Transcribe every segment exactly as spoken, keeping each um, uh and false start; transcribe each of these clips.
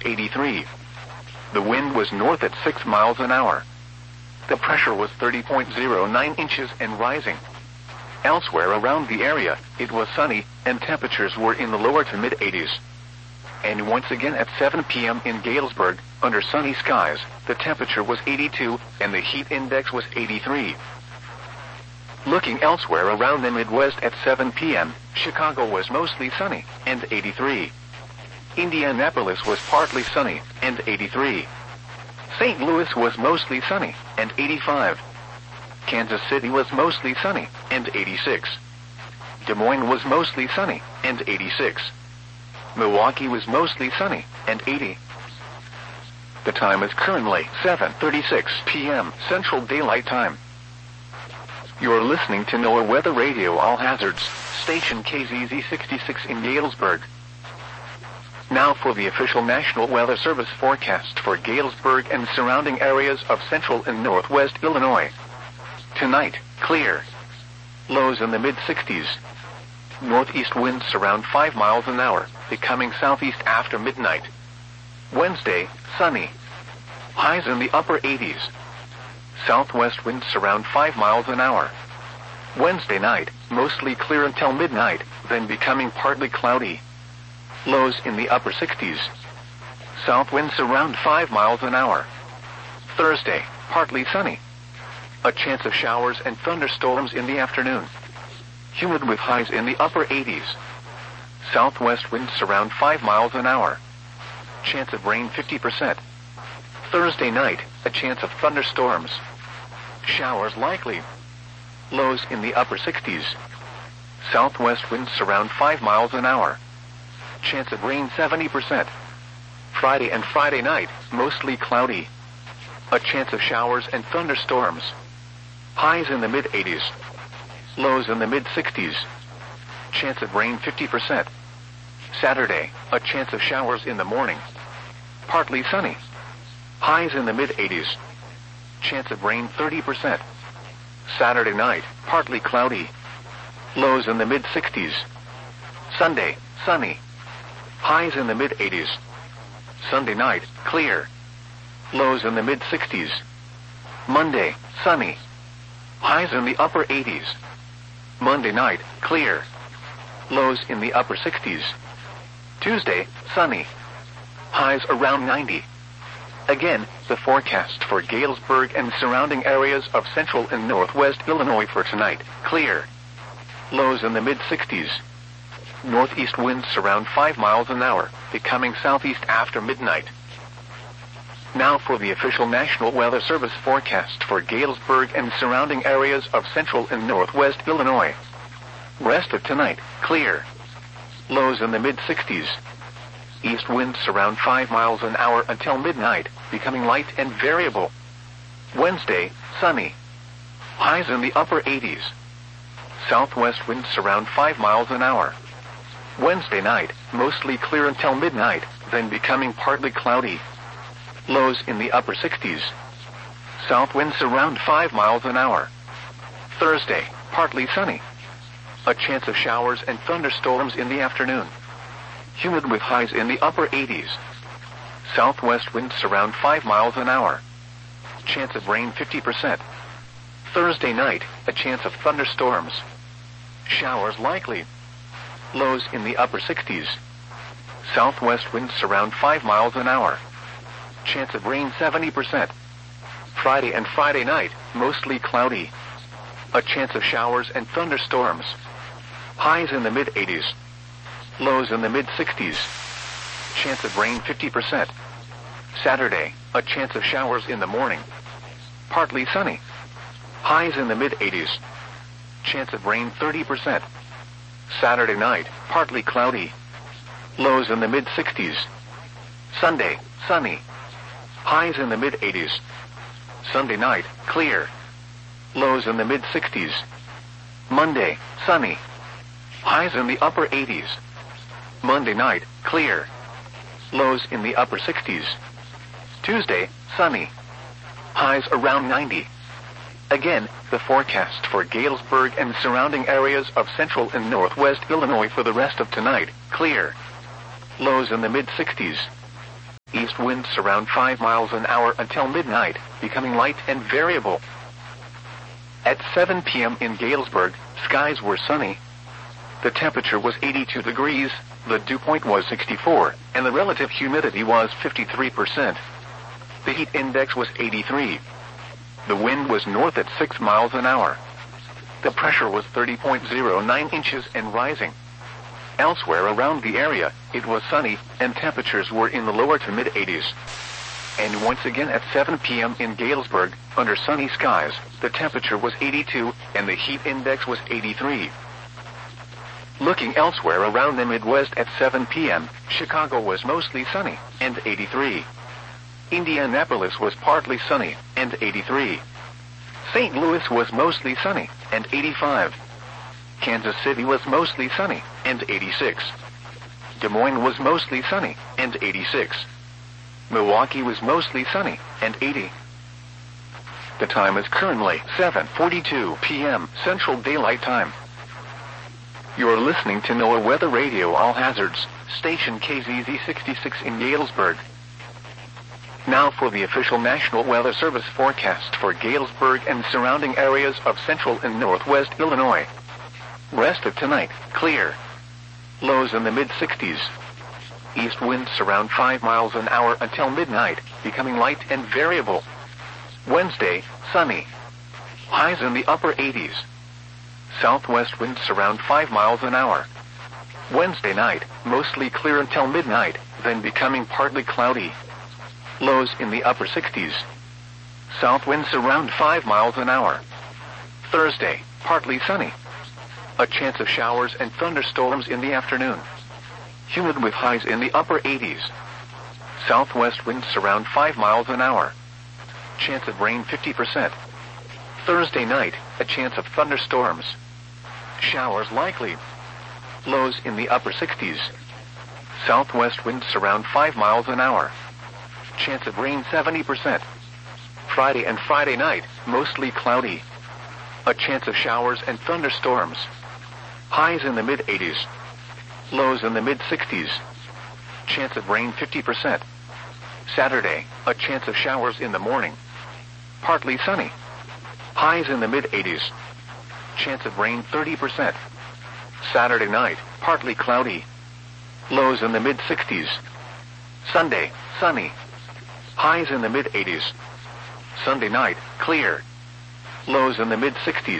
eighty-three. The wind was north at six miles an hour. The pressure was thirty point zero nine inches and rising. Elsewhere around the area, it was sunny, and temperatures were in the lower to mid-eighties. And once again at seven p m in Galesburg, under sunny skies, the temperature was eighty-two, and the heat index was eighty-three. Looking elsewhere around the Midwest at seven p m, Chicago was mostly sunny, and eighty-three. Indianapolis was partly sunny, and eighty-three. Saint Louis was mostly sunny, and eighty-five. Kansas City was mostly sunny, and eighty-six. Des Moines was mostly sunny, and eighty-six. Milwaukee was mostly sunny, and eighty. The time is currently seven thirty-six p m Central Daylight Time. You're listening to NOAA Weather Radio All Hazards, station K Z Z sixty-six in Galesburg. Now for the official National Weather Service forecast for Galesburg and surrounding areas of central and northwest Illinois. Tonight, clear. Lows in the mid-sixties. Northeast winds around five miles an hour, becoming southeast after midnight. Wednesday, sunny. Highs in the upper eighties. Southwest winds around five miles an hour. Wednesday night, mostly clear until midnight, then becoming partly cloudy. Lows in the upper sixties. South winds around five miles an hour. Thursday, partly sunny. A chance of showers and thunderstorms in the afternoon. Humid with highs in the upper eighties. Southwest winds around five miles an hour. Chance of rain fifty percent. Thursday night, a chance of thunderstorms. Showers likely. Lows in the upper sixties. Southwest winds around five miles an hour. Chance of rain seventy percent. Friday and Friday night, mostly cloudy. A chance of showers and thunderstorms. Highs in the mid-eighties. Lows in the mid-sixties. Chance of rain fifty percent. Saturday, a chance of showers in the morning. Partly sunny. Highs in the mid-eighties. Chance of rain thirty percent. Saturday night, partly cloudy. Lows in the mid-sixties. Sunday, sunny. Highs in the mid-eighties. Sunday night, clear. Lows in the mid-sixties. Monday, sunny. Highs in the upper eighties. Monday night, clear. Lows in the upper sixties. Tuesday, sunny. Highs around ninety. Again, the forecast for Galesburg and surrounding areas of central and northwest Illinois for tonight, clear. Lows in the mid-sixties. Northeast winds around five miles an hour, becoming southeast after midnight. Now for the official National Weather Service forecast for Galesburg and surrounding areas of central and northwest Illinois. Rest of tonight, clear. Lows in the mid-sixties. East winds around five miles an hour until midnight, becoming light and variable. Wednesday, sunny. Highs in the upper eighties. Southwest winds around five miles an hour. Wednesday night, mostly clear until midnight, then becoming partly cloudy. Lows in the upper sixties. South winds around five miles an hour. Thursday, partly sunny. A chance of showers and thunderstorms in the afternoon. Humid with highs in the upper eighties. Southwest winds around five miles an hour. Chance of rain fifty percent. Thursday night, a chance of thunderstorms. Showers likely. Lows in the upper sixties. Southwest winds around five miles an hour. Chance of rain seventy percent. Friday and Friday night, mostly cloudy. A chance of showers and thunderstorms. Highs in the mid-eighties. Lows in the mid-sixties. Chance of rain fifty percent. Saturday, a chance of showers in the morning. Partly sunny. Highs in the mid-eighties. Chance of rain thirty percent. Saturday night, partly cloudy. Lows in the mid-sixties. Sunday, sunny. Highs in the mid-eighties. Sunday night, clear. Lows in the mid-sixties. Monday, sunny. Highs in the upper eighties. Monday night, clear. Lows in the upper sixties. Tuesday, sunny. Highs around ninety. Again, the forecast for Galesburg and surrounding areas of central and northwest Illinois for the rest of tonight, clear. Lows in the mid-sixties. East winds around five miles an hour until midnight, becoming light and variable. At seven p.m. in Galesburg, skies were sunny. The temperature was eighty-two degrees, the dew point was sixty-four, and the relative humidity was fifty-three percent. The heat index was eighty-three. The wind was north at six miles an hour. The pressure was thirty point zero nine inches and rising. Elsewhere around the area, it was sunny, and temperatures were in the lower to mid-eighties. And once again at seven p.m. in Galesburg, under sunny skies, the temperature was eighty-two, and the heat index was eighty-three. Looking elsewhere around the Midwest at seven p.m., Chicago was mostly sunny, and eighty-three. Indianapolis was partly sunny, and eighty-three. Saint Louis was mostly sunny, and eighty-five. Kansas City was mostly sunny, and eighty-six. Des Moines was mostly sunny, and eighty-six. Milwaukee was mostly sunny, and eighty. The time is currently seven forty-two p.m. Central Daylight Time. You're listening to NOAA Weather Radio All Hazards, station K Z Z sixty-six in Galesburg. Now for the official National Weather Service forecast for Galesburg and surrounding areas of central and northwest Illinois. Rest of tonight, clear. Lows in the mid-sixties. East winds around five miles an hour until midnight, becoming light and variable. Wednesday, sunny. Highs in the upper eighties. Southwest winds around five miles an hour. Wednesday night, mostly clear until midnight, then becoming partly cloudy. Lows in the upper sixties. South winds around five miles an hour. Thursday, partly sunny. A chance of showers and thunderstorms in the afternoon. Humid with highs in the upper eighties. Southwest winds around five miles an hour. Chance of rain fifty percent. Thursday night, a chance of thunderstorms. Showers likely. Lows in the upper sixties. Southwest winds around five miles an hour. Chance of rain seventy percent. Friday and Friday night, mostly cloudy. A chance of showers and thunderstorms. Highs in the mid-eighties. Lows in the mid-sixties. Chance of rain fifty percent. Saturday, a chance of showers in the morning. Partly sunny. Highs in the mid-eighties. Chance of rain thirty percent. Saturday night, partly cloudy. Lows in the mid-sixties. Sunday, sunny. Highs in the mid-eighties. Sunday night, clear. Lows in the mid-sixties.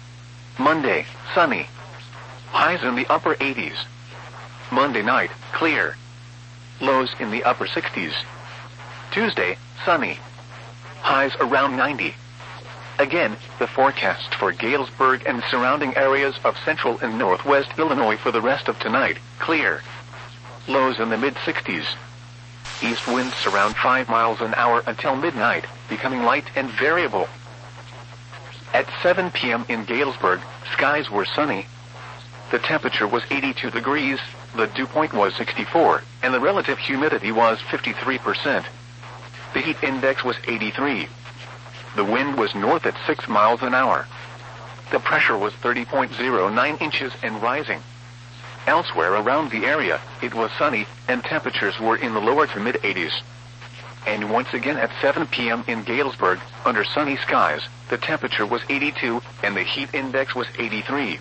Monday, sunny. Highs in the upper eighties. Monday night, clear. Lows in the upper sixties. Tuesday, sunny. Highs around ninety. Again, the forecast for Galesburg and surrounding areas of central and northwest Illinois for the rest of tonight, clear. Lows in the mid-sixties. East winds around five miles an hour until midnight, becoming light and variable. At seven p.m. in Galesburg, skies were sunny. The temperature was eighty-two degrees, the dew point was sixty-four, and the relative humidity was fifty-three percent. The heat index was eighty-three. The wind was north at six miles an hour. The pressure was thirty point zero nine inches and rising. Elsewhere around the area, it was sunny, and temperatures were in the lower to mid-eighties. And once again at seven p.m. in Galesburg, under sunny skies, the temperature was eighty-two, and the heat index was eighty-three.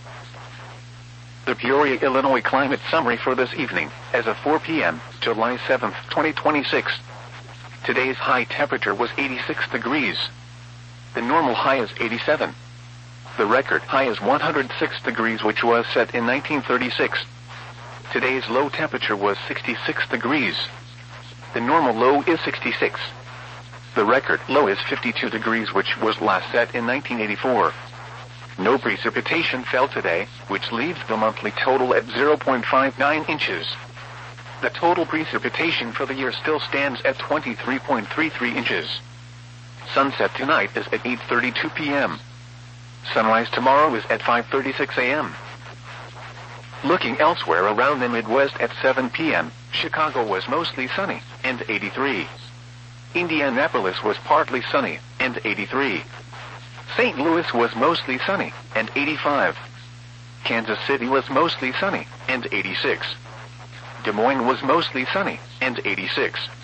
The Peoria, Illinois climate summary for this evening, as of four p.m., July seventh, twenty twenty-six. Today's high temperature was eighty-six degrees. The normal high is eighty-seven. The record high is one hundred six degrees, which was set in nineteen thirty-six. Today's low temperature was sixty-six degrees. The normal low is sixty-six. The record low is fifty-two degrees, which was last set in nineteen eighty-four. No precipitation fell today, which leaves the monthly total at zero point five nine inches. The total precipitation for the year still stands at twenty-three point three three inches. Sunset tonight is at eight thirty-two p.m. Sunrise tomorrow is at five thirty-six a.m. Looking elsewhere around the Midwest at seven p.m., Chicago was mostly sunny, and eighty-three. Indianapolis was partly sunny, and eighty-three. Saint Louis was mostly sunny, and eighty-five. Kansas City was mostly sunny, and eighty-six. Des Moines was mostly sunny, and eighty-six.